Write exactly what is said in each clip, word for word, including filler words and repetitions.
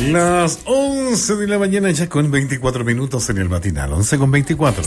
Las once de la mañana ya con veinticuatro minutos en el matinal, once con veinticuatro.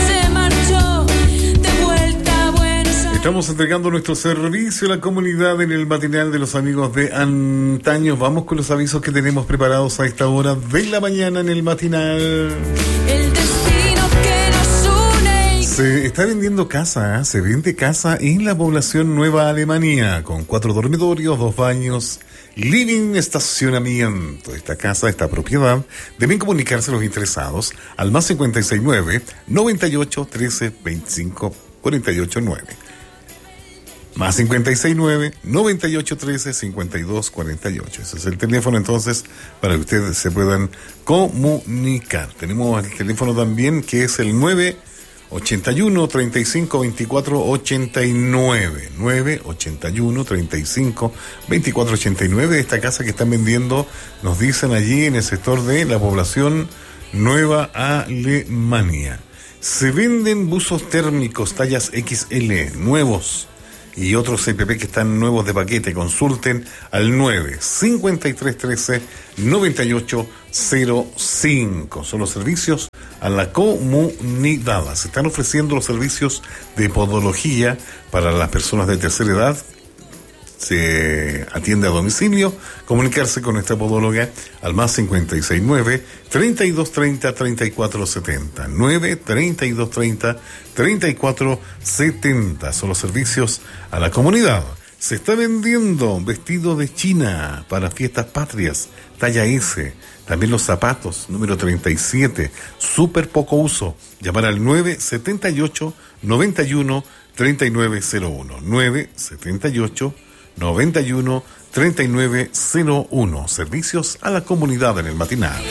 Estamos entregando nuestro servicio a la comunidad en el matinal de los amigos de antaño. Vamos con los avisos que tenemos preparados a esta hora de la mañana en el matinal. El destino que nos une. Se está vendiendo casa, ¿eh? Se vende casa en la población Nueva Alemania, con cuatro dormitorios, dos baños, living, estacionamiento. Esta casa, esta propiedad, deben comunicarse los interesados al más cincuenta y seis nueve, noventa y ocho, trece, veinticinco, cuarenta y ocho nueve. Más cincuenta y seis nueve, noventa y ocho, trece, cincuenta y dos, cuarenta y ocho. Ese es el teléfono entonces para que ustedes se puedan comunicar. Tenemos el teléfono también que es el nueve ochenta y uno, treinta y cinco, veinticuatro, ochenta y nueve. nueve ochenta y uno, treinta y cinco, veinticuatro, ochenta y nueve. Esta casa que están vendiendo, nos dicen allí en el sector de la población Nueva Alemania. Se venden buzos térmicos tallas equis ele, nuevos. Y otros C P P que están nuevos de paquete. Consulten al nueve cincuenta y tres trece, noventa y ocho cero cinco. Son los servicios a la comunidad. Se están ofreciendo los servicios de podología para las personas de tercera edad. Se atiende a domicilio. Comunicarse con nuestra podóloga al más cincuenta y seis nueve, treinta y dos treinta, treinta y cuatro setenta. nueve treinta y dos treinta, treinta y cuatro setenta. Son los servicios a la comunidad. Se está vendiendo vestido de China para fiestas patrias, talla ese. También los zapatos, número treinta y siete, súper poco uso. Llamar al nueve setenta y ocho, noventa y uno, treinta y nueve cero uno. nueve setenta y ocho, noventa y uno, treinta y nueve cero uno. Servicios a la comunidad en el matinal.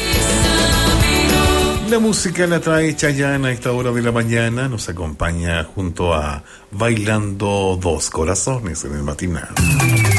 La música la trae Chayanne a esta hora de la mañana. Nos acompaña junto a Bailando Dos Corazones en el matinal.